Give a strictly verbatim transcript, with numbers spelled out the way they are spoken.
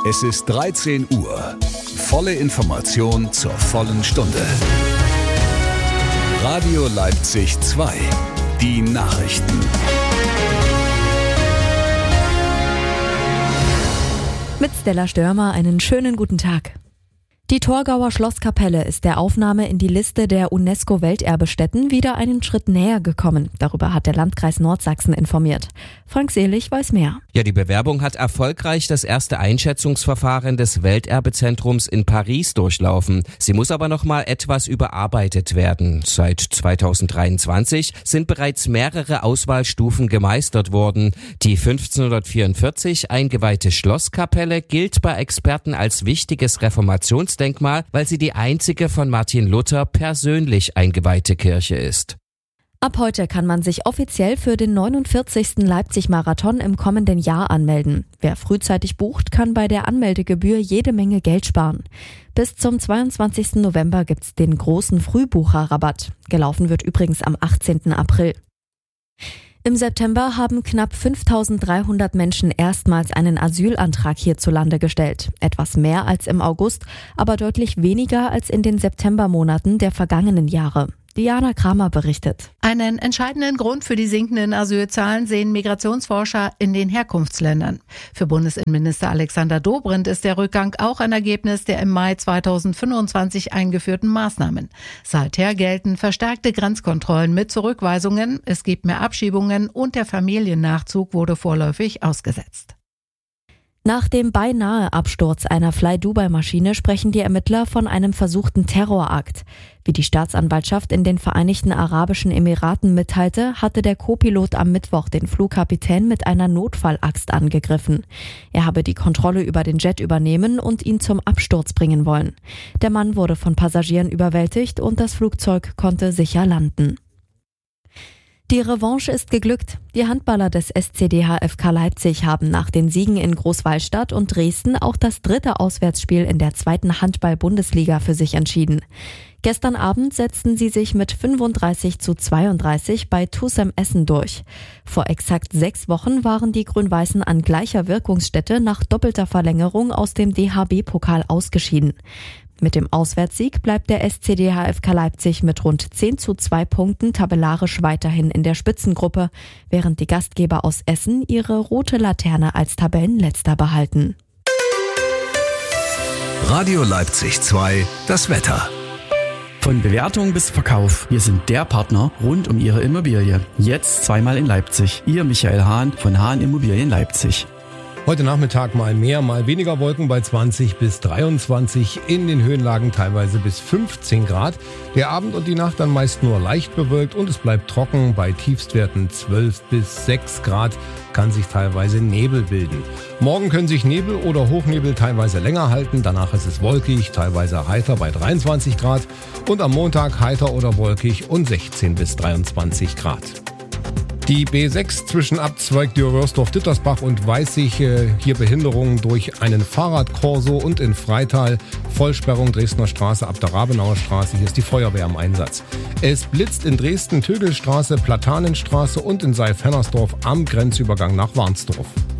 Es ist dreizehn Uhr. Volle Information zur vollen Stunde. Radio Leipzig zwei. Die Nachrichten. Mit Stella Störmer einen schönen guten Tag. Die Torgauer Schlosskapelle ist der Aufnahme in die Liste der UNESCO-Welterbestätten wieder einen Schritt näher gekommen. Darüber hat der Landkreis Nordsachsen informiert. Frank Selig weiß mehr. Ja, die Bewerbung hat erfolgreich das erste Einschätzungsverfahren des Welterbezentrums in Paris durchlaufen. Sie muss aber noch mal etwas überarbeitet werden. Seit zweitausenddreiundzwanzig sind bereits mehrere Auswahlstufen gemeistert worden. Die fünfzehnhundertvierundvierzig eingeweihte Schlosskapelle gilt bei Experten als wichtiges Reformationsdenkmal, weil sie die einzige von Martin Luther persönlich eingeweihte Kirche ist. Ab heute kann man sich offiziell für den neunundvierzigsten Leipzig-Marathon im kommenden Jahr anmelden. Wer frühzeitig bucht, kann bei der Anmeldegebühr jede Menge Geld sparen. Bis zum zweiundzwanzigsten November gibt's den großen Frühbucherrabatt. Gelaufen wird übrigens am achtzehnten April. Im September haben knapp fünftausenddreihundert Menschen erstmals einen Asylantrag hierzulande gestellt. Etwas mehr als im August, aber deutlich weniger als in den Septembermonaten der vergangenen Jahre. Diana Kramer berichtet. Einen entscheidenden Grund für die sinkenden Asylzahlen sehen Migrationsforscher in den Herkunftsländern. Für Bundesinnenminister Alexander Dobrindt ist der Rückgang auch ein Ergebnis der im Mai zweitausendfünfundzwanzig eingeführten Maßnahmen. Seither gelten verstärkte Grenzkontrollen mit Zurückweisungen, es gibt mehr Abschiebungen und der Familiennachzug wurde vorläufig ausgesetzt. Nach dem beinahe Absturz einer Fly-Dubai-Maschine sprechen die Ermittler von einem versuchten Terrorakt. Wie die Staatsanwaltschaft in den Vereinigten Arabischen Emiraten mitteilte, hatte der Co-Pilot am Mittwoch den Flugkapitän mit einer Notfallaxt angegriffen. Er habe die Kontrolle über den Jet übernehmen und ihn zum Absturz bringen wollen. Der Mann wurde von Passagieren überwältigt und das Flugzeug konnte sicher landen. Die Revanche ist geglückt. Die Handballer des S C D H F K Leipzig haben nach den Siegen in Großwallstadt und Dresden auch das dritte Auswärtsspiel in der zweiten Handball-Bundesliga für sich entschieden. Gestern Abend setzten sie sich mit fünfunddreißig zu zweiunddreißig bei T U S M Essen durch. Vor exakt sechs Wochen waren die Grün-Weißen an gleicher Wirkungsstätte nach doppelter Verlängerung aus dem D H B-Pokal ausgeschieden. Mit dem Auswärtssieg bleibt der S C D H F K Leipzig mit rund zehn zu zwei Punkten tabellarisch weiterhin in der Spitzengruppe, während die Gastgeber aus Essen ihre rote Laterne als Tabellenletzter behalten. Radio Leipzig zwei, das Wetter. Von Bewertung bis Verkauf. Wir sind der Partner rund um Ihre Immobilie. Jetzt zweimal in Leipzig. Ihr Michael Hahn von Hahn Immobilien Leipzig. Heute Nachmittag mal mehr, mal weniger Wolken bei zwanzig bis dreiundzwanzig, in den Höhenlagen teilweise bis fünfzehn Grad. Der Abend und die Nacht dann meist nur leicht bewölkt und es bleibt trocken. Bei Tiefstwerten zwölf bis sechs Grad kann sich teilweise Nebel bilden. Morgen können sich Nebel oder Hochnebel teilweise länger halten. Danach ist es wolkig, teilweise heiter bei dreiundzwanzig Grad. Und am Montag heiter oder wolkig und sechzehn bis dreiundzwanzig Grad. Die B sechs zwischen Abzweig Dürrörsdorf-Dittersbach und Weißig, hier Behinderungen durch einen Fahrradkorso und in Freital Vollsperrung Dresdner Straße ab der Rabenauer Straße. Hier ist die Feuerwehr im Einsatz. Es blitzt in Dresden Tögelstraße, Platanenstraße und in Seilfennersdorf am Grenzübergang nach Warnsdorf.